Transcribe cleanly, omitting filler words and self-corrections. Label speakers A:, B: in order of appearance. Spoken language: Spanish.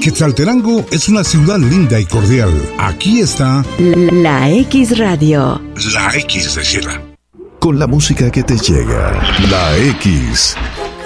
A: Quetzaltenango es una ciudad linda y cordial. Aquí está
B: La X Radio.
A: La X de Ciela.
C: Con la música que te llega. La X